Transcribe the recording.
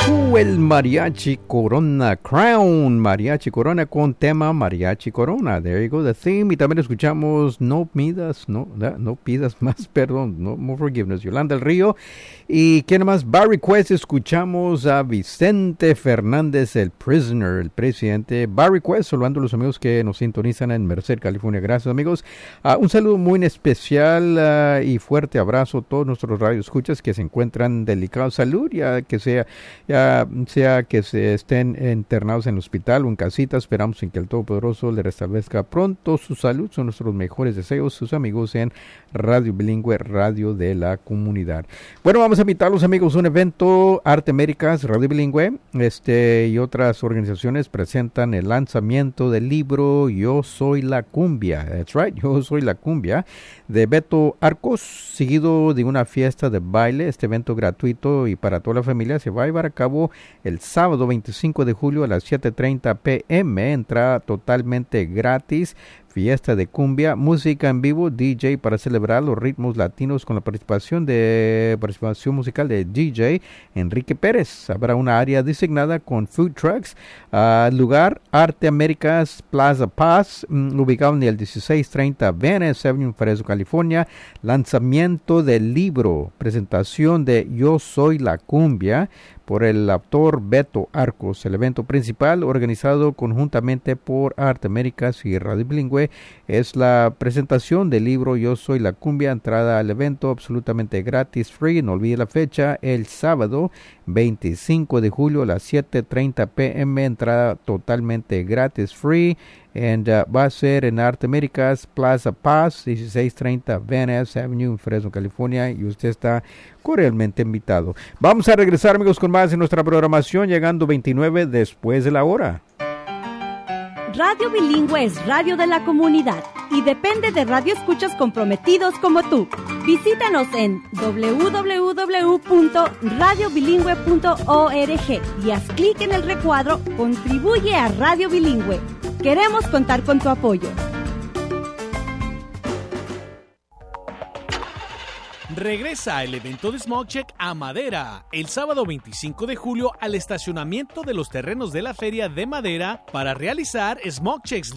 El Mariachi Corona, Crown Mariachi Corona con tema Mariachi Corona. There you go, the theme. Y también escuchamos No pidas más perdón, No More Forgiveness, Yolanda del Río. Y quién más, Barry Quest, escuchamos a Vicente Fernández, el Prisoner, el presidente. Barry Quest, saludando a los amigos que nos sintonizan en Merced, California. Gracias, amigos. Un saludo muy especial y fuerte abrazo a todos nuestros radioescuchas que se encuentran delicados de salud, ya sea que se estén internados en el hospital o en casita. Esperamos en que el Todopoderoso le restablezca pronto su salud. Son nuestros mejores deseos, sus amigos en Radio Bilingüe, Radio de la Comunidad. Bueno, vamos a invitar a los amigos a un evento. Arte Américas, Radio Bilingüe y otras organizaciones presentan el lanzamiento del libro Yo Soy la Cumbia. That's right, Yo Soy la Cumbia, de Beto Arcos, seguido de una fiesta de baile. Este evento gratuito y para toda la familia se va a llevar a cabo el sábado 25 de julio a las 7:30 p.m. Entrada totalmente gratis. Fiesta de cumbia, música en vivo, DJ para celebrar los ritmos latinos con la participación musical de DJ Enrique Pérez. Habrá una área designada con food trucks. Lugar, Arte Américas Plaza Paz, ubicado en el 1630 Venice Avenue, Fresno, California. Lanzamiento del libro, presentación de Yo Soy la Cumbia por el autor Beto Arcos. El evento principal, organizado conjuntamente por Arte Américas y Radio Bilingüe, es la presentación del libro Yo Soy la Cumbia. Entrada al evento absolutamente gratis, free. No olvide la fecha, el sábado 25 de julio a las 7:30 p.m. Entrada totalmente gratis, free. Va a ser en Arte Américas Plaza Paz, 1630 Van Ness Avenue, en Fresno, California, y usted está cordialmente invitado. Vamos a regresar, amigos, con más de nuestra programación, llegando 29 después de la hora. Radio Bilingüe es radio de la comunidad y depende de radioescuchas comprometidos como tú. Visítanos en www.radiobilingüe.org y haz clic en el recuadro Contribuye a Radio Bilingüe. Queremos contar con tu apoyo. Regresa el evento de SmogCheck a Madera el sábado 25 de julio al estacionamiento de los terrenos de la Feria de Madera para realizar SmogChecks